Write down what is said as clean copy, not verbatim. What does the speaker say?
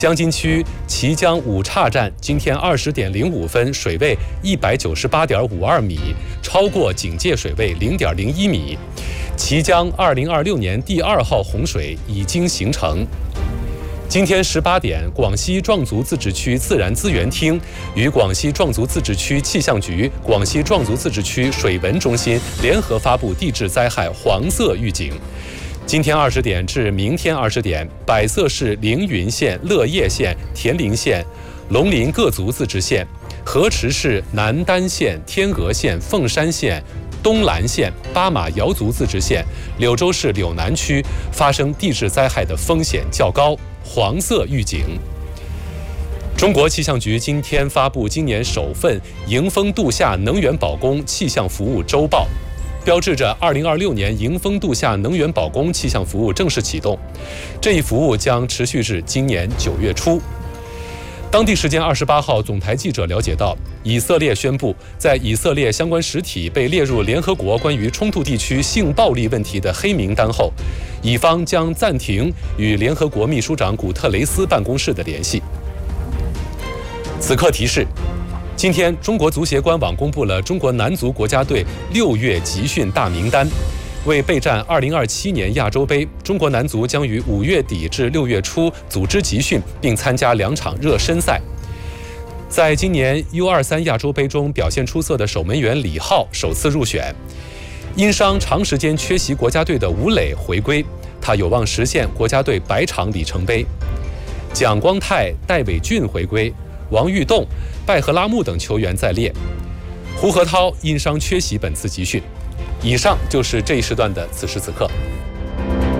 江津区綦江五岔站今天20点05分水位198.52米，超过警戒水位0.01米。綦江2026年第2号洪水已经形成。今天18点，广西壮族自治区自然资源厅与广西壮族自治区气象局、广西壮族自治区水文中心联合发布地质灾害黄色预警。今天20点至明天20点，百色市凌云县、乐业县、田林县、龙林各族自治县、河池市南丹县、天鹅县、凤山县、东兰县、巴马瑶族自治县、柳州市柳南区发生地质灾害的风险较高，黄色预警。中国气象局今天发布今年首份迎风度夏能源保供气象服务周报，标志着2026年迎风度夏能源保供气象服务正式启动。这一服务将持续至今年9月初。当地时间28号，总台记者了解到，以色列宣布，在以色列相关实体被列入联合国关于冲突地区性暴力问题的黑名单后，以方将暂停与联合国秘书长古特雷斯办公室的联系。此刻提示：今天，中国足协官网公布了中国男足国家队6月集训大名单。为备战2027年亚洲杯，中国男足将于5月底至6月初组织集训，并参加2场热身赛。在今年 U23 亚洲杯中表现出色的守门员李浩首次入选。因伤长时间缺席国家队的吴磊回归，他有望实现国家队100场里程碑。蒋光太、戴伟俊回归，王玉栋、拜赫拉木等球员在列。胡河涛因伤缺席本次集训。以上就是这一时段的此时此刻。